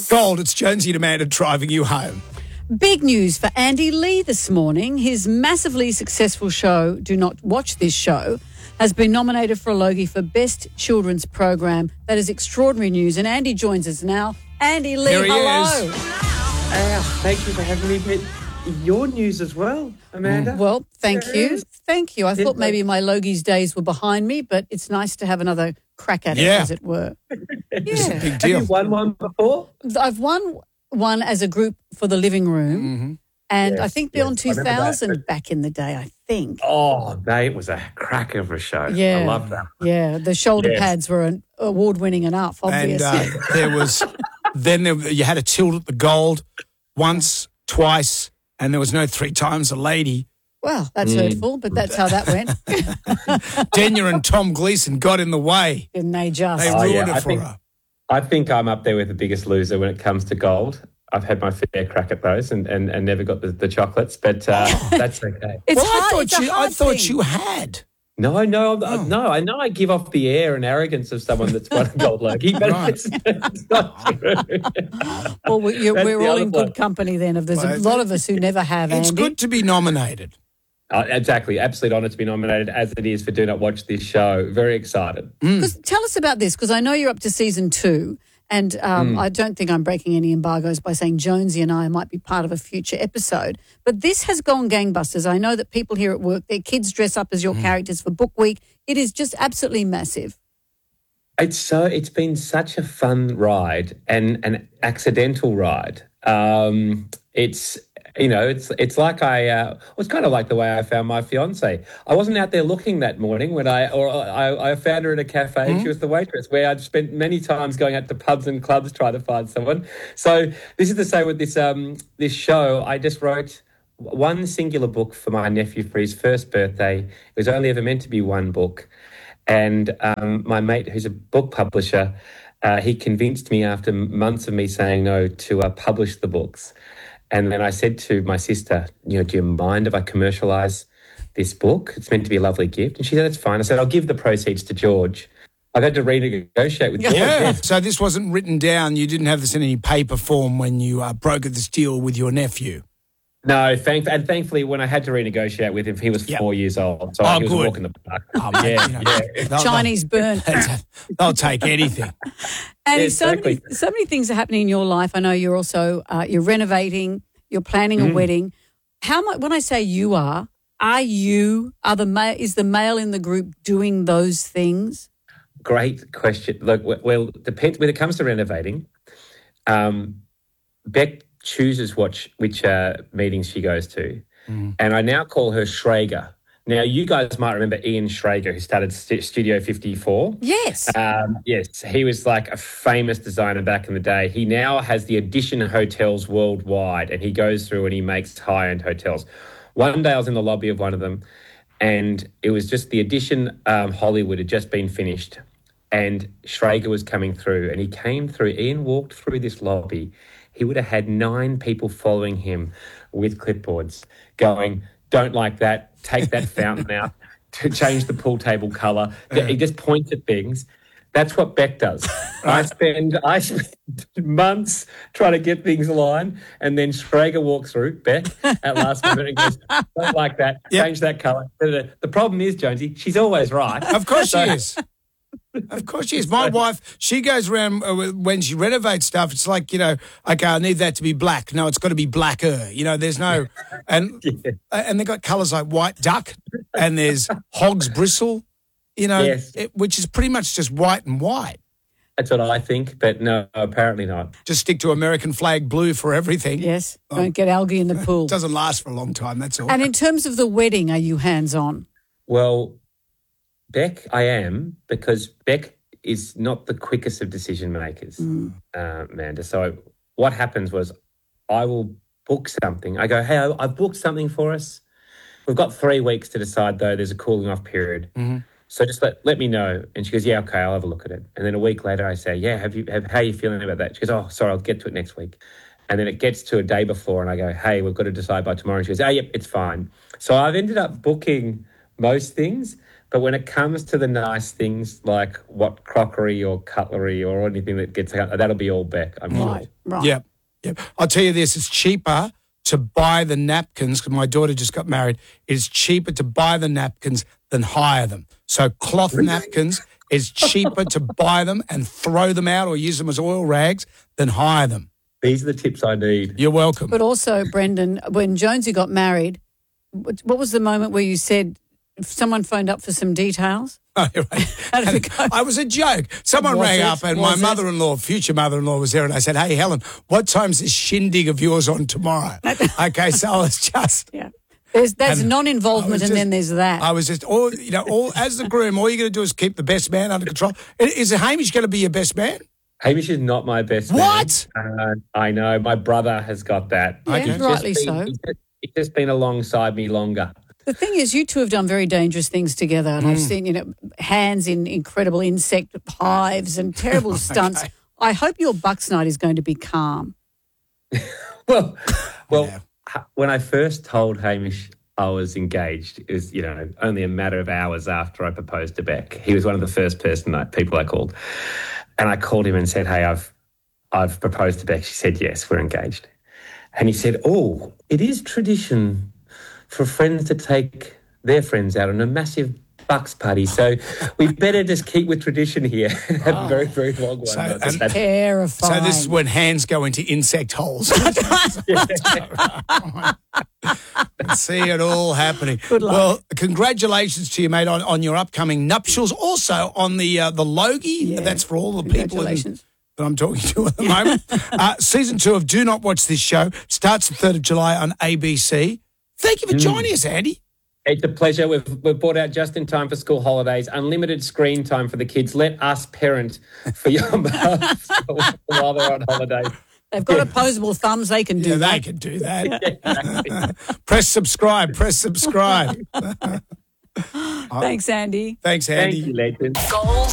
Gold, it's Jonesy and Amanda driving you home. Big news for Andy Lee this morning. His massively successful show, Do Not Watch This Show, has been nominated for a Logie for Best Children's Program. That is extraordinary news. And Andy joins us now. Andy Lee, Here he hello. is. Thank you for having me. But your news as well, Amanda. Well, thank you. Thank you. I thought Yeah. maybe my Logie's days were behind me, but it's nice to have another crack at it, Yeah. as it were. It's a Yeah. big Have deal. you won one before? I've won one as a group for the living room, and I Yes, think Beyond yes, I remember that. 2000 back in the day, I think. Oh, mate, it was a cracker of a show. Yeah. I love that. Yeah, the shoulder Yes. pads were award-winning enough, And obviously. you had a tilt at the Gold once, twice, and there was no three times a lady. Well, that's hurtful, but that's how that went. Denya and Tom Gleeson got in the way. Didn't they just? They Oh, ruined yeah, it for her. I think I'm up there with the biggest loser when it comes to gold. I've had my fair crack at those and never got the chocolates, but that's okay. It's Well, hard. It's a I hard thought thing. you had. No, no, I know I give off the air and arrogance of someone that's won a gold Logie, but Right. it's not true. Well, we're That's all the other in good one. company then. There's a Well, lot of us who never have, It's Andy. good to be nominated. Exactly. Absolute honour to be nominated, as it is for Do Not Watch This Show. Very excited. 'Cause tell us about this, because I know you're up to season 2, and I don't think I'm breaking any embargoes by saying Jonesy and I might be part of a future episode. But this has gone gangbusters. I know that people here at work, their kids dress up as your characters for Book Week. It is just absolutely massive. It's been such a fun ride and an accidental ride. It's like it's kind of like the way I found my fiance. I wasn't out there looking that morning when I found her in a cafe and she was the waitress, where I'd spent many times going out to pubs and clubs trying to find someone. So this is the same with this show. I just wrote one singular book for my nephew for his first birthday. It was only ever meant to be one book. And my mate, who's a book publisher, he convinced me after months of me saying no to publish the books. And then I said to my sister, do you mind if I commercialise this book? It's meant to be a lovely gift. And she said, that's fine. I said, I'll give the proceeds to George. I've had to renegotiate with George. Yeah. Yes. So this wasn't written down. You didn't have this in any paper form when you brokered this deal with your nephew. No, thankfully, when I had to renegotiate with him, he was 4 years old. So Oh, he was good. walking the park. Oh, mate, Yeah. they'll- Chinese burn. They'll take anything. And Yeah, so many things are happening in your life. I know you're also you're renovating, you're planning a wedding. How much? When I say you are is the male in the group doing those things? Great question. Look, well, depends when it comes to renovating. Beck chooses which meetings she goes to, and I now call her Schrager. Now, you guys might remember Ian Schrager, who started Studio 54. Yes. Yes, he was like a famous designer back in the day. He now has the Edition hotels worldwide, and he goes through and he makes high-end hotels. One day I was in the lobby of one of them, and it was just the Edition Hollywood had just been finished, and Schrager was coming through, and he came through. Ian walked through this lobby. He would have had 9 people following him with clipboards going, don't like that, take that fountain out, to change the pool table colour. He just points at things. That's what Beck does. I spend months trying to get things aligned, and then Schrager walks through, Beck, at last minute and goes, don't like that, change that colour. The problem is, Jonesy, she's always right. Of course she is. Of course she is. My wife, she goes around when she renovates stuff. It's like, okay, I need that to be black. No, it's got to be blacker. There's no, and they've got colours like white duck, and there's hog's bristle, Yes. which is pretty much just white and white. That's what I think, but no, apparently not. Just stick to American flag blue for everything. Yes. Don't get algae in the pool. It doesn't last for a long time, that's all. And in terms of the wedding, are you hands-on? Well, Beck, I am, because Beck is not the quickest of decision makers, Amanda. So what happens was I will book something. I go, hey, I've booked something for us. We've got 3 weeks to decide, though. There's a cooling off period. So just let me know. And she goes, yeah, okay, I'll have a look at it. And then a week later I say, yeah, how are you feeling about that? She goes, oh, sorry, I'll get to it next week. And then it gets to a day before and I go, hey, we've got to decide by tomorrow. And she goes, oh, yep, it's fine. So I've ended up booking most things, But when it comes to the nice things like what crockery or cutlery or anything that gets out, that'll be all Beck, I'm sure. Right. Yep. I'll tell you this, it's cheaper to buy the napkins, because my daughter just got married. It's cheaper to buy the napkins than hire them. So cloth napkins is cheaper to buy them and throw them out or use them as oil rags than hire them. These are the tips I need. You're welcome. But also, Brendan, when Jonesy got married, what was the moment where you said someone phoned up for some details? Oh, right. How did it go? I was a joke. Someone rang up and my mother-in-law, future mother-in-law, was there, and I said, "Hey, Helen, what time's this shindig of yours on tomorrow?" Okay, so I was just... Yeah. That's non-involvement, and then there's that. I was just, as the groom, all you're going to do is keep the best man under control. Is Hamish going to be your best man? Hamish is not my best man. What? I know. My brother has got that. Yeah, Okay. rightly so. He's just been alongside me longer. The thing is, you two have done very dangerous things together, and I've seen, hands in incredible insect hives and terrible stunts. Okay. I hope your Bucks night is going to be calm. Well, Yeah. when I first told Hamish I was engaged, it was, only a matter of hours after I proposed to Beck. He was one of the first people I called. And I called him and said, "Hey, I've proposed to Beck." She said, "Yes, we're engaged." And he said, "Oh, it is tradition for friends to take their friends out on a massive Bucks party. So we better just keep with tradition here." Have a very, very long one. Terrifying. So this is when hands go into insect holes. See it all happening. Good luck. Well, congratulations to you, mate, on your upcoming nuptials. Also on the Logie. Yeah. That's for all the people Congratulations. that I'm talking to at the moment. Season 2 of Do Not Watch This Show starts the 3rd of July on ABC. Thank you for joining us, Andy. It's a pleasure. We've brought out just in time for school holidays, unlimited screen time for the kids. Let us parent for your mums while they're on holiday. They've got opposable thumbs. They can do that. They can do that. Press subscribe. Thanks, Andy. Thanks, Andy. Thank you, legend. Gold